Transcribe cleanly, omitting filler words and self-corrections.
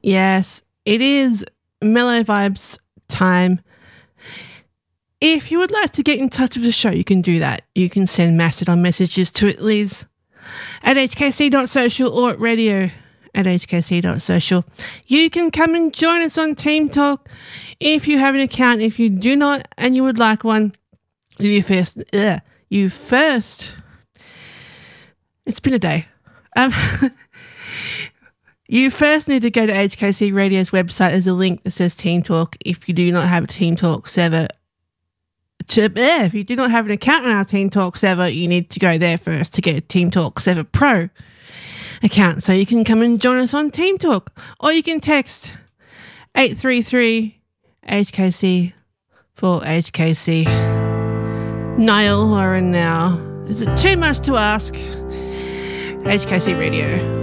Yes, it is Mellow Vibes time. If you would like to get in touch with the show, you can do that. You can send Mastodon messages to Liz at hkc.social or at radio at hkc.social. You can come and join us on Team Talk if you have an account. If you do not and you would like one, you first. It's been a day. You first need to go to HKC Radio's website. There's a link that says Team Talk. If you do not have a Team Talk server, if you do not have an account on our Team Talk server, you need to go there first to get a Team Talk Server Pro account so you can come and join us on Team Talk. Or you can text 833 HKC for HKC. Niall or now. Is it too much to ask? HKC Radio.